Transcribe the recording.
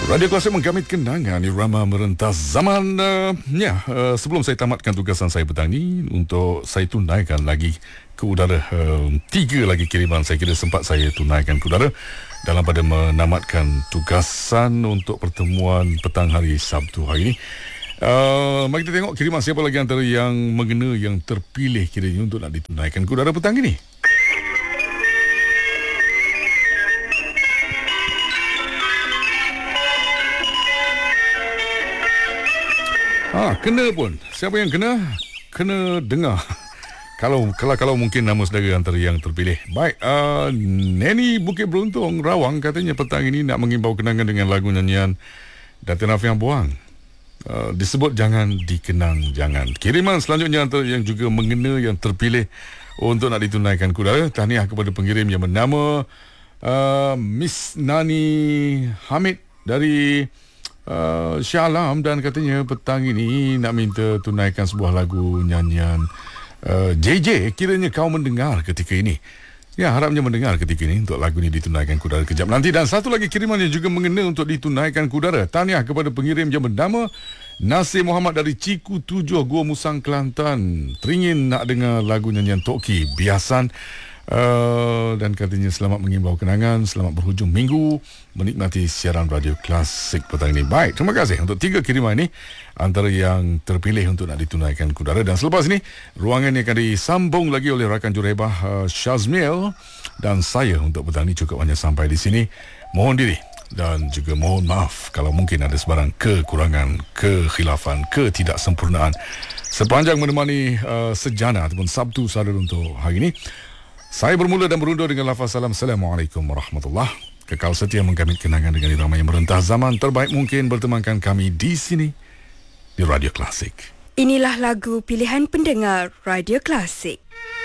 Radio Klasik menggamit kenangan irama merentas zaman. Sebelum saya tamatkan tugasan saya petang ni, untuk saya tunaikan lagi ke udara 3 lagi kiriman saya kira sempat saya tunaikan ke udara dalam pada menamatkan tugasan untuk pertemuan petang hari Sabtu hari ini. Mari kita tengok kiriman siapa lagi antara yang mengena, yang terpilih kiranya untuk nak ditunaikan ke udara petang ini. Kena pun. Siapa yang kena? Kena dengar. Kalau mungkin nama saudara antara yang terpilih. Baik, Neni Bukit Beruntung Rawang katanya petang ini nak mengimbau kenangan dengan lagu nyanyian Datin Afiang Buang. Disebut Jangan Dikenang Jangan. Kiriman selanjutnya antara yang juga mengena, yang terpilih untuk nak ditunaikan ke udara. Tahniah kepada pengirim yang bernama Miss Nani Hamid dari Shah Alam, dan katanya petang ini nak minta tunaikan sebuah lagu nyanyian JJ, kiranya kau mendengar ketika ini. Ya, harapnya mendengar ketika ini untuk lagu ini ditunaikan ke udara kejap nanti. Dan satu lagi kiriman yang juga mengena untuk ditunaikan ke udara. Tahniah kepada pengirim yang bernama Nasir Muhammad dari Ciku 7 Gua Musang Kelantan. Teringin nak dengar lagu nyanyian Toki Biasan. Dan katanya selamat mengimbau kenangan, selamat berhujung minggu, menikmati siaran Radio Klasik petang ini. Baik, terima kasih untuk 3 kiriman ini antara yang terpilih untuk nak ditunaikan ke udara. Dan selepas ini ruangan ini akan disambung lagi oleh rakan Jurebah Shazmil, dan saya untuk petang ini cukup hanya sampai di sini. Mohon diri dan juga mohon maaf kalau mungkin ada sebarang kekurangan, kekhilafan, ketidaksempurnaan sepanjang menemani sejana ataupun Sabtu Sadar untuk hari ini. Saya bermula dan berundur dengan lafaz salam. Assalamualaikum warahmatullahi. Kekal setia menggamit kenangan dengan irama yang merentas zaman. Terbaik mungkin bertemankan kami di sini di Radio Klasik. Inilah lagu pilihan pendengar Radio Klasik.